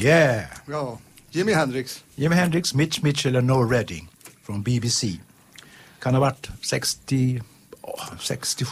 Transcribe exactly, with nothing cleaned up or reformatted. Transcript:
Yeah. Ja, Jimi Hendrix. Jimi Hendrix, Mitch Mitchell och Noel Redding från B B C. Kan ha varit sextio, oh, sextiosju